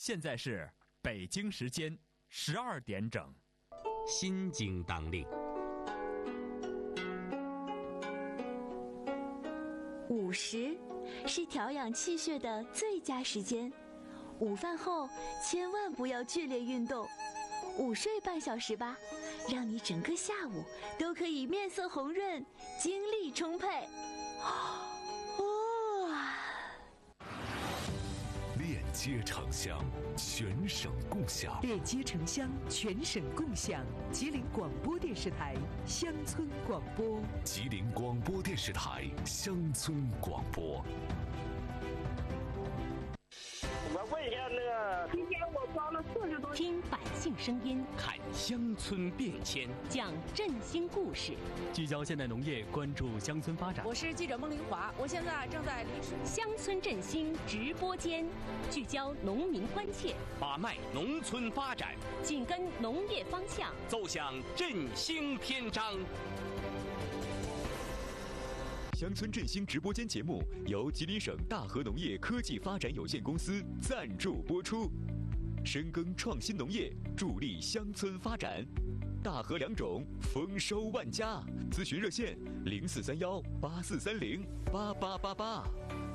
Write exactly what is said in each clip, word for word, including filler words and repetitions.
现在是北京时间十二点整。 心经当令。 午时是调养气血的最佳时间，午饭后千万不要剧烈运动，午睡半小时吧，让你整个下午都可以面色红润，精力充沛。 链接城乡，全省共享。 链接城乡，全省共享。吉林广播电视台乡村广播。 吉林广播电视台乡村广播。 我问一下那个，今天我装了四十多。 听百姓声音， 看乡村变迁， 讲振兴故事， 聚焦现代农业，关注乡村发展。 我是记者孟玲华，我现在正在丽水乡村振兴直播间，聚焦农民关切， 把脉农村发展， 紧跟农业方向， 奏响振兴篇章。 乡村振兴直播间节目由吉林省大和农业科技发展有限公司赞助播出，深耕创新农业，助力乡村发展。大和良种，丰收万家。咨询热线零四三幺八四三零八八八八。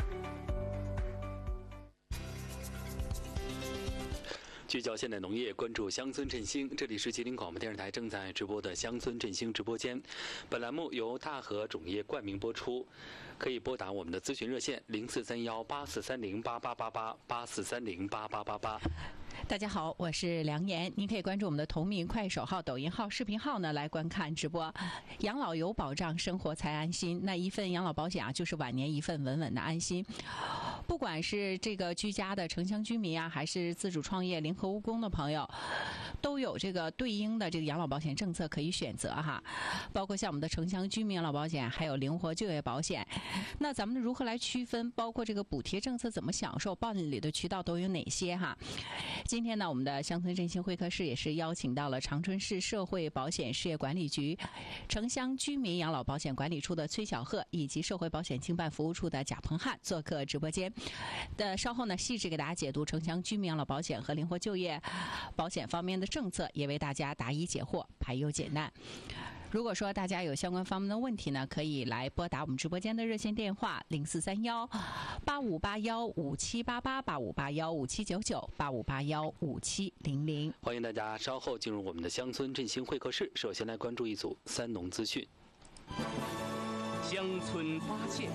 聚焦现代农业，关注乡村振兴。这里是吉林广播电视台正在直播的乡村振兴直播间。本栏目由大和种业冠名播出，可以拨打我们的咨询热线零四三幺八四三零八八八八八四三零八八八八。 大家好，我是梁岩，您可以关注我们的同名快手号、抖音号、视频号呢来观看直播。养老有保障，生活才安心。那一份养老保险啊，就是晚年一份稳稳的安心。不管是这个居家的城乡居民啊，还是自主创业、零和务工的朋友，都有这个对应的这个养老保险政策可以选择哈。包括像我们的城乡居民养老保险，还有灵活就业保险。那咱们如何来区分？包括这个补贴政策怎么享受？办理的渠道都有哪些哈？今天呢，我们的乡村振兴会客室也是邀请到了长春市社会保险事业管理局城乡居民养老保险管理处的崔小鹤，以及社会保险经办服务处的贾鹏汉做客直播间。的稍后呢，细致给大家解读城乡居民养老保险和灵活就业保险方面的政策，也为大家答疑解惑，排忧解难。如果说大家有相关方面的问题呢，可以来拨打我们直播间的热线电话零四三幺八五八幺五七八八八五八幺五七九九八五八幺五七零零。 欢迎大家稍后进入我们的乡村振兴会客室。首先来关注一组三农资讯。乡村发现。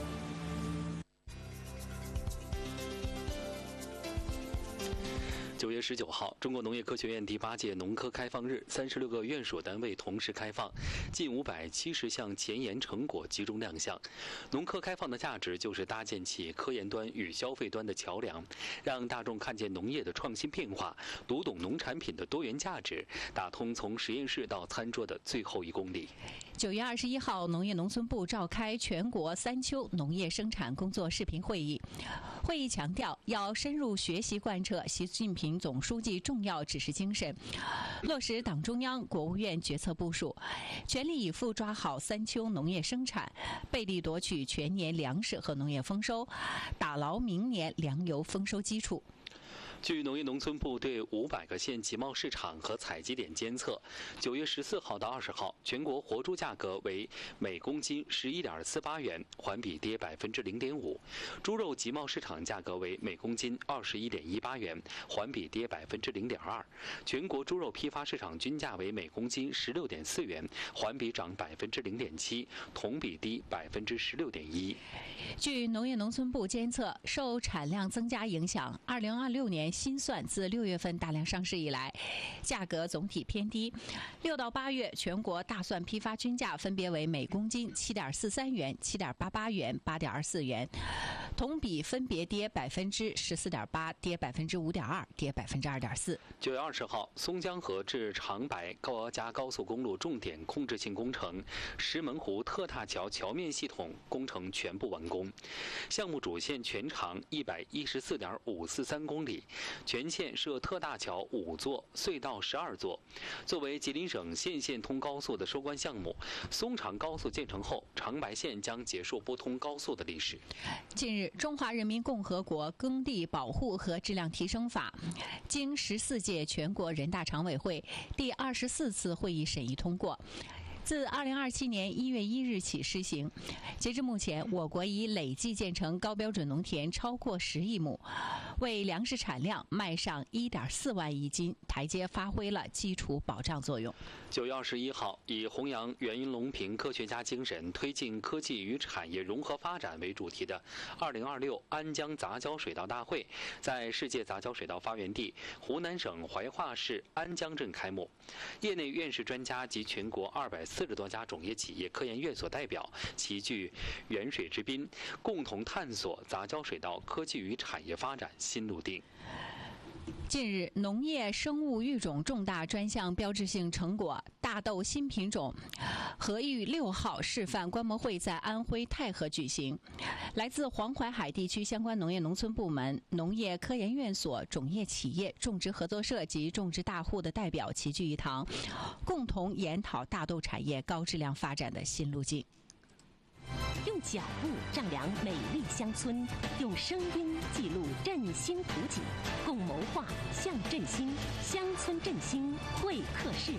九月十九号，中国农业科学院第八届农科开放日，三十六个院属单位同时开放，近五百七十项前沿成果集中亮相。农科开放的价值就是搭建起科研端与消费端的桥梁，让大众看见农业的创新变化，读懂农产品的多元价值，打通从实验室到餐桌的最后一公里。 九月二十一号，农业农村部召开全国三秋农业生产工作视频会议。会议强调，要深入学习贯彻习近平总书记重要指示精神，落实党中央、国务院决策部署，全力以赴抓好三秋农业生产，备力夺取全年粮食和农业丰收，打牢明年粮油丰收基础。 据农业农村部对五百个县集贸市场和采集点监测，九月十四号到二十号，全国活猪价格为每公斤十一点四八元，环比跌百分之零点五；猪肉集贸市场价格为每公斤二十一点一八元，环比跌百分之零点二；全国猪肉批发市场均价为每公斤十六点四元，环比涨百分之零点七，同比低百分之十六点一。 据农业农村部监测，受产量增加影响，二零二六年新蒜自六月份大量上市以来，价格总体偏低。六到八月，全国大蒜批发均价分别为每公斤七点四三元、七点八八元、八点二四元，同比分别跌百分之十四点八、跌百分之五点二、跌百分之二点四。 九月二十号，松江河至长白高架高速公路重点控制性工程石门湖特大桥桥面系统工程全部完工，项目主线全长一百一十四点五四三公里。全线设特大桥五座，隧道十二座。作为吉林省县县通高速的收官项目，松长高速建成后，长白线将结束不通高速的历史。 近日日，《中华人民共和国耕地保护和质量提升法》经十四届全国人大常委会第二十四次会议审议通过。自二零二七年一月一日起施行，截至目前，我国已累计建成高标准农田超过十亿亩，为粮食产量迈上一点四万亿斤台阶发挥了基础保障作用。 九月二十一号，以弘扬袁云龙平科学家精神，推进科技与产业融合发展为主题的二零二六安江杂交水稻大会在世界杂交水稻发源地湖南省怀化市安江镇开幕。业内院士专家及全国二百四十多家种业企业科研院所代表齐聚远水之滨，共同探索杂交水稻科技与产业发展新路径。 近日，农业生物育种重大专项标志性成果大豆新品种和育六号示范观摩会在安徽太和举行。来自黄淮海地区相关农业农村部门、农业科研院所、种业企业、种植合作社及种植大户的代表齐聚一堂，共同研讨大豆产业高质量发展的新路径。 用脚步丈量美丽乡村，用声音记录振兴图景，共谋划向振兴乡村振兴会客室。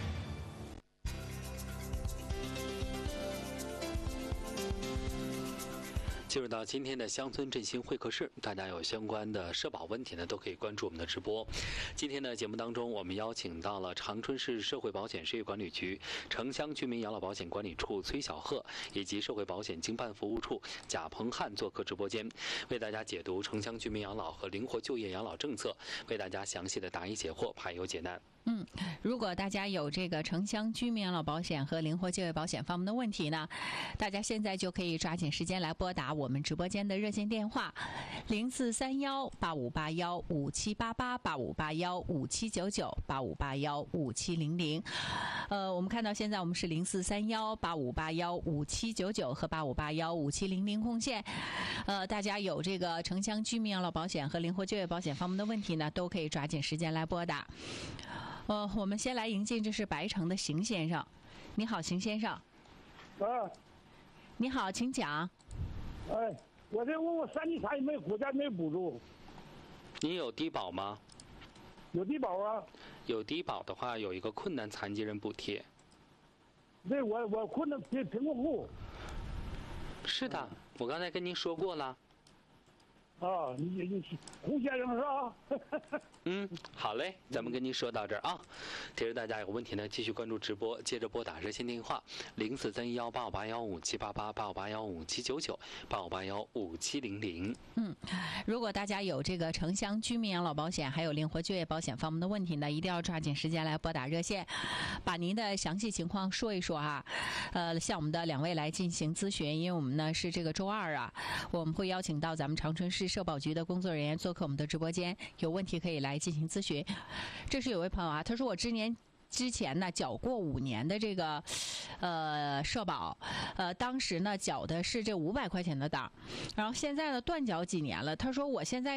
进入到今天的乡村振兴会客室，大家有相关的社保问题呢，都可以关注我们的直播。今天的节目当中，我们邀请到了长春市社会保险事业管理局城乡居民养老保险管理处崔小鹤以及社会保险经办服务处贾鹏汉做客直播间，为大家解读城乡居民养老和灵活就业养老政策，为大家详细的答疑解惑，排忧解难。 嗯，如果大家有这个城乡居民养老保险和灵活就业保险方面的问题呢，大家现在就可以抓紧时间来拨打我们直播间的热线电话零四三幺八五八幺五七八八八五八幺五七九九八五八幺五七零零。呃，我们看到现在我们是零四三幺八五八幺五七九九和八五八幺五七零零空线。呃，大家有这个城乡居民养老保险和灵活就业保险方面的问题呢，都可以抓紧时间来拨打。呃，我们先来迎进，这是白城的邢先生。你好，邢先生。 啊。 你好，请讲。 哎，我这问我三级产有没有国家没有补助？ 您有低保吗？ 有低保啊。 有低保的话，有一个困难残疾人补贴。 对，我我困难贫贫困户。 是的，我刚才跟您说过了。 啊，你你胡先生是吧？ 嗯，好嘞，咱们跟您说到这儿啊。提示大家有问题呢，继续关注直播，接着拨打热线电话零四三幺八五八幺五七八八八五八幺五七九九八五八幺五七零零。 嗯，如果大家有这个城乡居民养老保险还有灵活就业保险方面的问题呢，一定要抓紧时间来拨打热线，把您的详细情况说一说哈。呃，向我们的两位来进行咨询，因为我们呢是这个周二啊，我们会邀请到咱们长春市社保局的工作人员做客我们的直播间，有问题可以来进行咨询。这是有位朋友啊，他说我之年之前呢缴过五年的这个呃社保，呃当时呢缴的是这五百块钱的档，然后现在呢断缴几年了，他说我现在